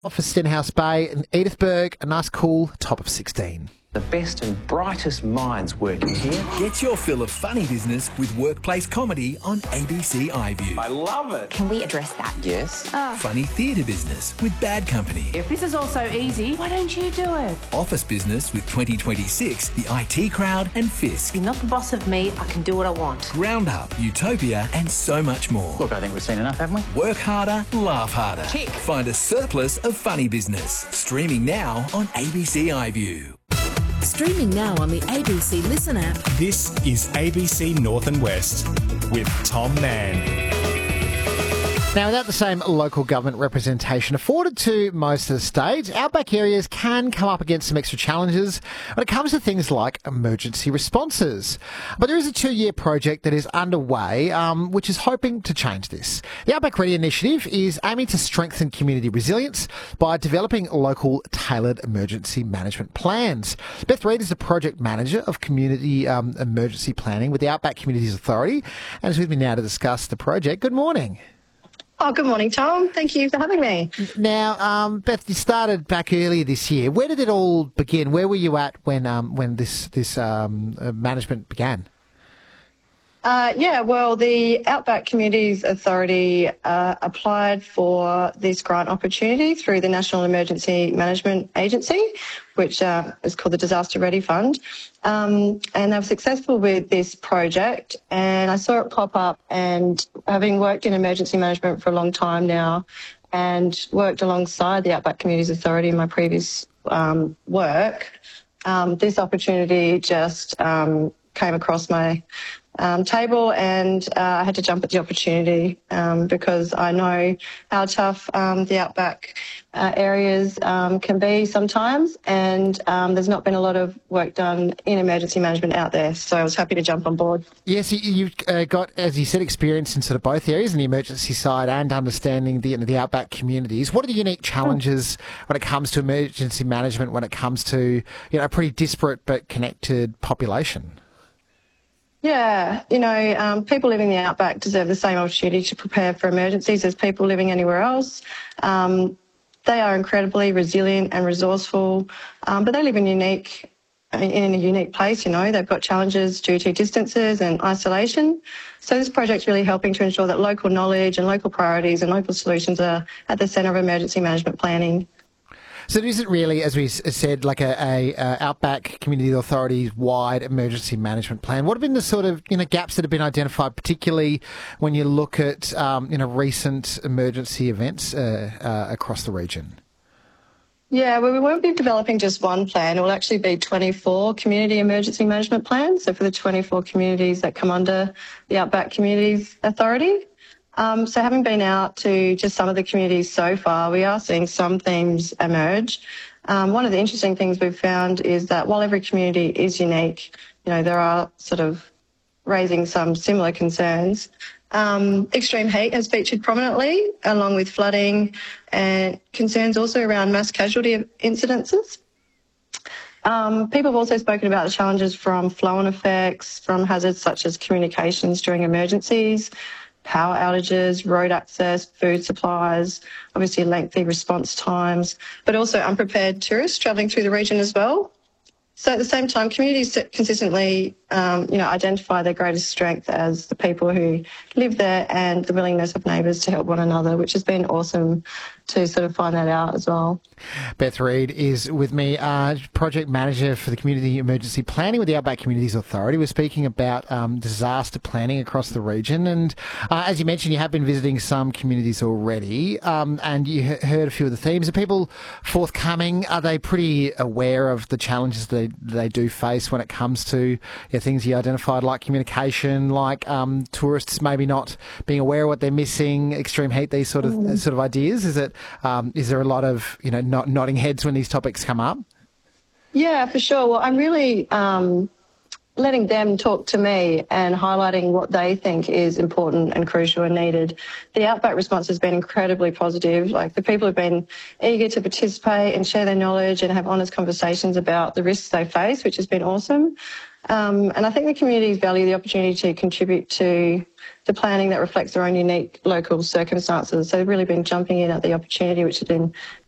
Off of Stenhouse Bay in Edithburgh, a nice cool top of 16. The best and brightest minds working here. Get your fill of funny business with workplace comedy on ABC iView. I love it. Can we address that? Yes. Funny theatre business with Bad Company. If this is all so easy, why don't you do it? Office business with 2026, the IT Crowd and Fisk. You're not the boss of me. I can do what I want. Roundup, Utopia and so much more. Look, I think we've seen enough, haven't we? Work harder, laugh harder. Tick. Find a surplus of funny business. Streaming now on ABC iView. Streaming now on the ABC Listen app. This is ABC North and West with Tom Mann. Now, without the same local government representation afforded to most of the states, outback areas can come up against some extra challenges when it comes to things like emergency responses. But there is a 2-year project that is underway, which is hoping to change this. The Outback Ready initiative is aiming to strengthen community resilience by developing local tailored emergency management plans. Beth Reid is the project manager of community emergency planning with the Outback Communities Authority and is with me now to discuss the project. Good morning. Oh, good morning, Tom. Thank you for having me. Now, Beth, you started back earlier this year. Where did it all begin? Where were you at when this management began? The Outback Communities Authority applied for this grant opportunity through the National Emergency Management Agency, which is called the Disaster Ready Fund. And they were successful with this project, and I saw it pop up, and having worked in emergency management for a long time now and worked alongside the Outback Communities Authority in my previous work, this opportunity just came across my table, and I had to jump at the opportunity because I know how tough the outback areas can be sometimes, and there's not been a lot of work done in emergency management out there, so I was happy to jump on board. Yes, you've got, as you said, experience in sort of both areas, in the emergency side and understanding the outback communities. What are the unique challenges when it comes to emergency management, when it comes to a pretty disparate but connected population? Yeah, people living in the outback deserve the same opportunity to prepare for emergencies as people living anywhere else. They are incredibly resilient and resourceful, but they live in a unique place. They've got challenges due to distances and isolation. So this project's really helping to ensure that local knowledge and local priorities and local solutions are at the centre of emergency management planning. So it isn't really, as we said, like a Outback Community Authority's wide emergency management plan. What have been the sort of gaps that have been identified, particularly when you look at recent emergency events across the region? Yeah, well, we won't be developing just one plan. It will actually be 24 community emergency management plans. So for the 24 communities that come under the Outback Communities Authority. So having been out to just some of the communities so far, we are seeing some themes emerge. One of the interesting things we've found is that while every community is unique, there are sort of raising some similar concerns. Extreme heat has featured prominently, along with flooding and concerns also around mass casualty incidences. People have also spoken about the challenges from flow-on effects, from hazards such as communications during emergencies, power outages, road access, food supplies, obviously lengthy response times, but also unprepared tourists travelling through the region as well. So at the same time, communities consistently, identify their greatest strength as the people who live there and the willingness of neighbours to help one another, which has been awesome to sort of find that out as well. Beth Reid is with me, project manager for the Community Emergency Planning with the Outback Communities Authority. We're speaking about disaster planning across the region, and as you mentioned, you have been visiting some communities already, and you heard a few of the themes. Are people forthcoming? Are they pretty aware of the challenges they do face when it comes to things you identified, like communication, like tourists maybe not being aware of what they're missing, extreme heat, these sort of ideas? Is there a lot of nodding heads when these topics come up? Yeah, for sure. Well, I'm really letting them talk to me and highlighting what they think is important and crucial and needed. The outback response has been incredibly positive. Like, the people have been eager to participate and share their knowledge and have honest conversations about the risks they face, which has been awesome. And I think the communities value the opportunity to contribute to the planning that reflects their own unique local circumstances. So they've really been jumping in at the opportunity, which has been